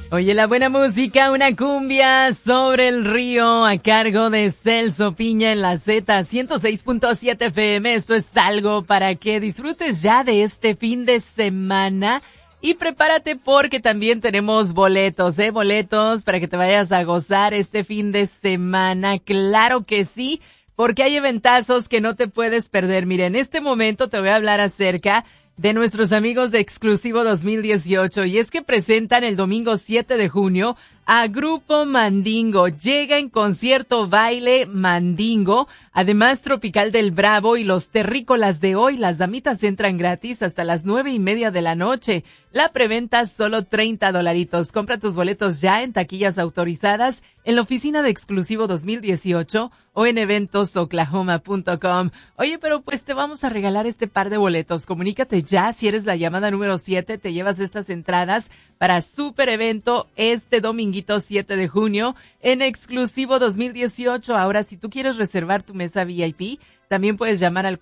Oye, la buena música, una cumbia sobre el río a cargo de Celso Piña en la Z 106.7 FM. Esto es algo para que disfrutes ya de este fin de semana. Y prepárate porque también tenemos boletos, boletos para que te vayas a gozar este fin de semana. Claro que sí, porque hay eventazos que no te puedes perder. Mira, en este momento te voy a hablar acerca de nuestros amigos de Exclusivo 2018, y es que presentan el domingo 7 de junio a Grupo Mandingo. Llega en concierto Baile Mandingo, además Tropical del Bravo y los Terrícolas de Hoy. Las damitas entran gratis hasta las 9:30 de la noche. La preventa solo $30. Compra tus boletos ya en taquillas autorizadas, en la oficina de Exclusivo 2018 o en eventosoklahoma.com. Oye, pero pues te vamos a regalar este par de boletos. Comunícate ya, si eres la llamada número 7, te llevas estas entradas para super evento este dominguito 7 de junio en Exclusivo 2018. Ahora, si tú quieres reservar tu mesa VIP, también puedes llamar al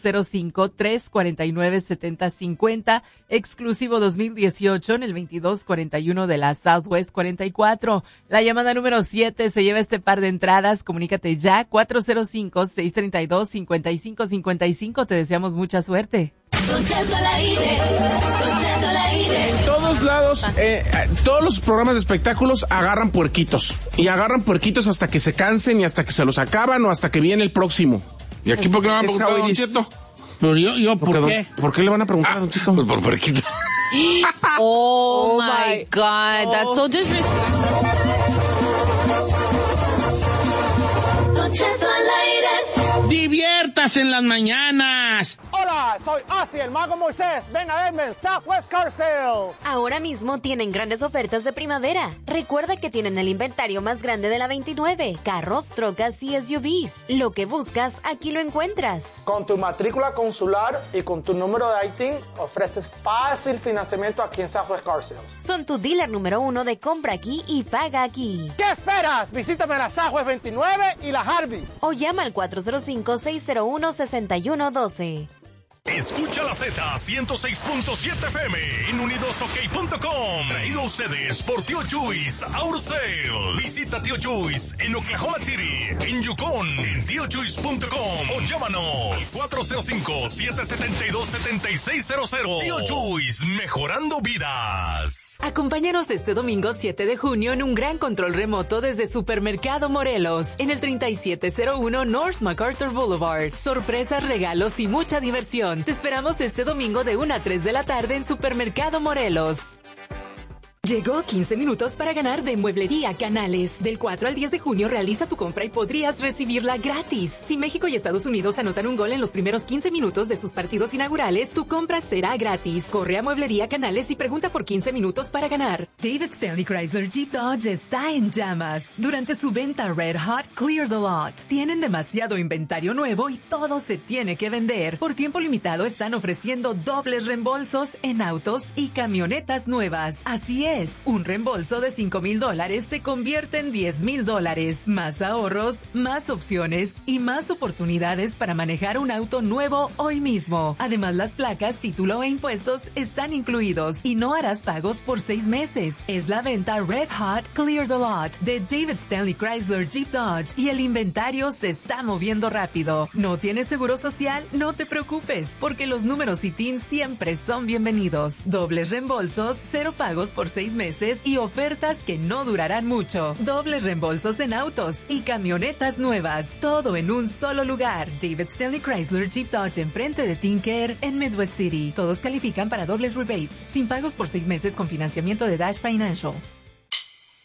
405-349-7050, Exclusivo 2018 en el 2241 de la Southwest 44. La llamada número 7 se lleva este par de entradas. Comunícate ya, 405-632-5555. Te deseamos mucha suerte. Don Cheto al aire, Don Cheto al aire. En todos lados, todos los programas de espectáculos agarran puerquitos. Y agarran puerquitos hasta que se cansen y hasta que se los acaban o hasta que viene el próximo. ¿Y aquí por qué le van a preguntar a Don Cheto? Pero yo ¿por qué? ¿Por qué le van a preguntar a Don Cheto? Pues por puerquito. Oh my God, that's so disrespectful. Don Cheto al aire. ¡Diviértase en las mañanas! Hola, soy Ozzy, el Mago Moisés. Ven a verme en Southwest Car Sales. Ahora mismo tienen grandes ofertas de primavera. Recuerda que tienen el inventario más grande de la 29. Carros, trocas y SUVs. Lo que buscas, aquí lo encuentras. Con tu matrícula consular y con tu número de ITIN, ofreces fácil financiamiento aquí en Southwest Car Sales. Son tu dealer número 1 de compra aquí y paga aquí. ¿Qué esperas? Visítame en la Southwest 29 y la Harvey. O llama al 405-601-6112. Escucha la Z 106.7 FM en unidosok.com. Traído a ustedes por Tío Chuys Auto Sales. Visita Tío Chuys en Oklahoma City, en Yukon, en tiochuys.com o llámanos 405-772-7600. Tío Chuys, mejorando vidas. Acompáñanos este domingo 7 de junio en un gran control remoto desde Supermercado Morelos, en el 3701 North MacArthur Boulevard. Sorpresas, regalos y mucha diversión. Te esperamos este domingo de 1 a 3 de la tarde en Supermercado Morelos. Llegó 15 minutos para ganar de Mueblería Canales. Del 4 al 10 de junio realiza tu compra y podrías recibirla gratis. Si México y Estados Unidos anotan un gol en los primeros 15 minutos de sus partidos inaugurales, tu compra será gratis. Corre a Mueblería Canales y pregunta por 15 minutos para ganar. David Stanley Chrysler Jeep Dodge está en llamas. Durante su venta Red Hot Clear the Lot, tienen demasiado inventario nuevo y todo se tiene que vender. Por tiempo limitado están ofreciendo dobles reembolsos en autos y camionetas nuevas. Así es. Un reembolso de $5,000 se convierte en $10,000. Más ahorros, más opciones y más oportunidades para manejar un auto nuevo hoy mismo. Además, las placas, título e impuestos están incluidos y no harás pagos por 6 meses. Es la venta Red Hot Clear the Lot de David Stanley Chrysler Jeep Dodge y el inventario se está moviendo rápido. ¿No tienes seguro social? No te preocupes, porque los números ITIN siempre son bienvenidos. Dobles reembolsos, 0 pagos por 6 meses y ofertas que no durarán mucho. Dobles reembolsos en autos y camionetas nuevas. Todo en un solo lugar. David Stanley Chrysler Jeep Dodge enfrente de Tinker en Midwest City. Todos califican para dobles rebates. Sin pagos por 6 meses con financiamiento de Dash Financial.